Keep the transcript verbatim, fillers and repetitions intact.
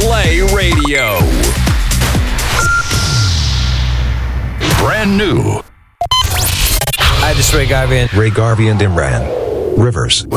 Play Radio. Brand new. Hi, this is Ray Garvey. Ray Garvey and Imran Rivers.